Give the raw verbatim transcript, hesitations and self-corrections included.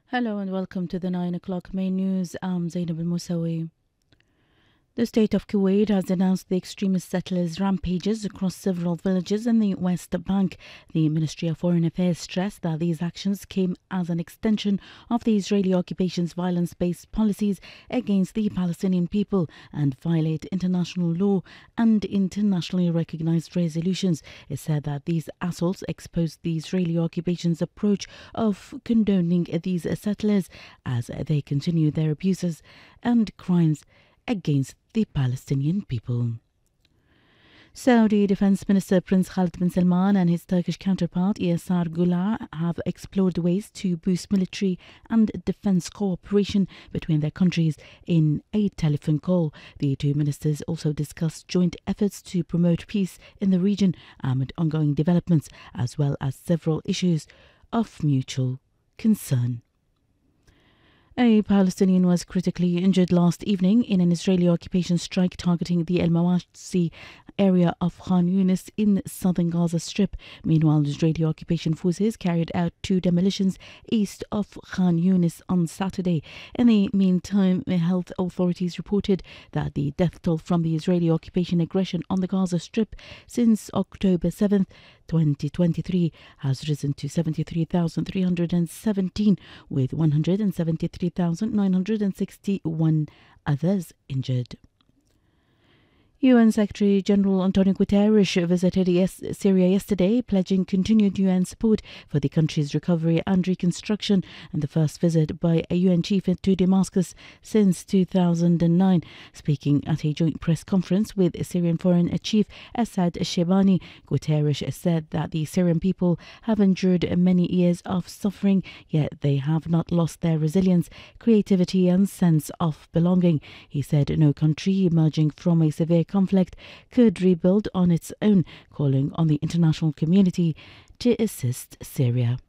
Hello and welcome to the nine o'clock main news. I'm Zainab Al Musawi. The state of Kuwait has announced the extremist settlers' rampages across several villages in the West Bank. The Ministry of Foreign Affairs stressed that these actions came as an extension of the Israeli occupation's violence-based policies against the Palestinian people and violate international law and internationally recognized resolutions. It said that these assaults exposed the Israeli occupation's approach of condoning these settlers as they continue their abuses and crimes against the Palestinian people. Saudi Defense Minister Prince Khalid bin Salman and his Turkish counterpart Yasar Gula have explored ways to boost military and defense cooperation between their countries in a telephone call. The two ministers also discussed joint efforts to promote peace in the region amid ongoing developments, as well as several issues of mutual concern. A Palestinian was critically injured last evening in an Israeli occupation strike targeting the El Mawasi area of Khan Yunis in southern Gaza Strip. Meanwhile, Israeli occupation forces carried out two demolitions east of Khan Yunis on Saturday. In the meantime, health authorities reported that the death toll from the Israeli occupation aggression on the Gaza Strip since October seventh, twenty twenty-three has risen to seventy-three thousand three hundred seventeen, with one hundred seventy-three thousand nine hundred sixty-one others injured. U N Secretary General Antonio Guterres visited yes, Syria yesterday, pledging continued U N support for the country's recovery and reconstruction, and the first visit by a U N chief to Damascus since two thousand nine. Speaking at a joint press conference with Syrian Foreign Chief Assad Shebani, Guterres said that the Syrian people have endured many years of suffering, yet they have not lost their resilience, creativity and sense of belonging. He said no country emerging from a severe conflict could rebuild on its own, calling on the international community to assist Syria.